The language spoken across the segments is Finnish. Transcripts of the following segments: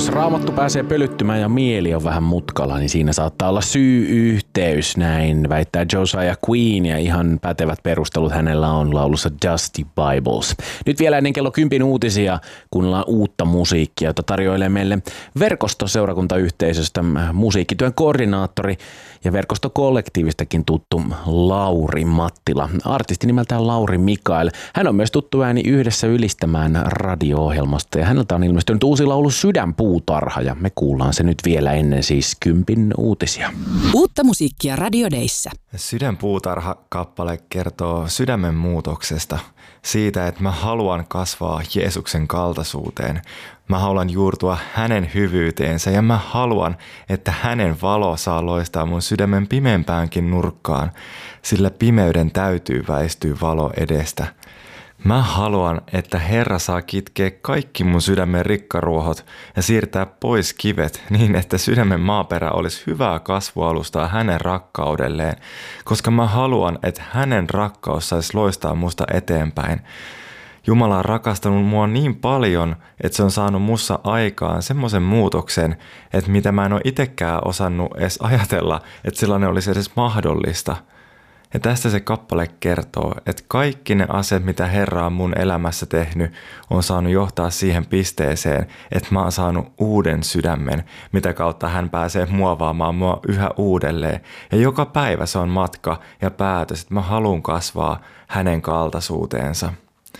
Jos Raamattu pääsee pölyttymään ja mieli on vähän mutkalla, niin siinä saattaa olla syy-yhteys, näin väittää Josiah Queen, ja ihan pätevät perustelut hänellä on laulussa Dusty Bibles. Nyt vielä ennen kello 10 uutisia kuunnellaan uutta musiikkia, jota tarjoilee meille verkostoseurakuntayhteisöstä musiikkityön koordinaattori ja verkostokollektiivistakin tuttu Lauri Mattila. Artisti nimeltään Lauri Mikael. Hän on myös tuttu ääni Yhdessä ylistämään radio-ohjelmasta, ja häneltä on ilmestynyt uusi laulu Sydänpuutarha, ja me kuullaan se nyt vielä ennen siis 10 uutisia. Uutta musiikkia Radio Dayssä. Sydänpuutarha-kappale kertoo sydämen muutoksesta, siitä, että mä haluan kasvaa Jeesuksen kaltaisuuteen. Mä haluan juurtua hänen hyvyyteensä ja mä haluan, että hänen valo saa loistaa mun sydämen pimeämpäänkin nurkkaan, sillä pimeyden täytyy väistyä valo edestä. Mä haluan, että Herra saa kitkeä kaikki mun sydämen rikkaruohot ja siirtää pois kivet niin, että sydämen maaperä olisi hyvää kasvualustaa hänen rakkaudelleen, koska mä haluan, että hänen rakkaus saisi loistaa musta eteenpäin. Jumala on rakastanut mua niin paljon, että se on saanut mussa aikaan semmoisen muutoksen, että mitä mä en ole itsekään osannut edes ajatella, että sellainen olisi edes mahdollista. Ja tästä se kappale kertoo, että kaikki ne asiat, mitä Herra on mun elämässä tehnyt, on saanut johtaa siihen pisteeseen, että mä oon saanut uuden sydämen, mitä kautta hän pääsee muovaamaan mua yhä uudelleen. Ja joka päivä se on matka ja päätös, että mä haluan kasvaa hänen kaltaisuuteensa.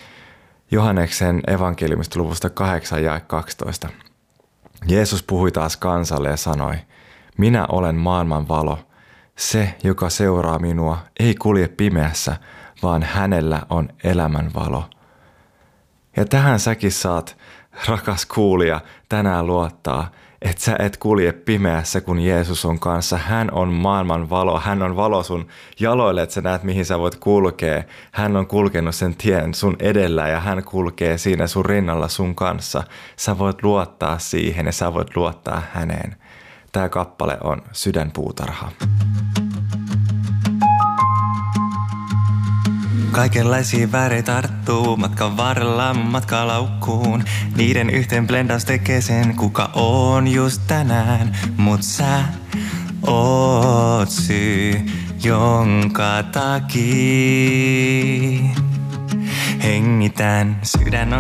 Johanneksen evankeliumista luvusta 8 jae 12. Jeesus puhui taas kansalle ja sanoi, minä olen maailman valo. Se, joka seuraa minua, ei kulje pimeässä, vaan hänellä on elämän valo. Ja tähän säkin saat, rakas kuulija, tänään luottaa, että sä et kulje pimeässä, kun Jeesus on kanssa. Hän on maailman valo, hän on valo sun jaloille, että sä näet, mihin sä voit kulkea. Hän on kulkenut sen tien sun edellä ja hän kulkee siinä sun rinnalla sun kanssa. Sä voit luottaa siihen ja sä voit luottaa häneen. Tämä kappale on Sydänpuutarha. Kaikenlaisia värejä tarttuu matkan varrella matkalaukkuun. Niiden yhteen blendaus tekee sen, kuka on just tänään. Mut sä oot syy, jonka takia hengitän. Sydän on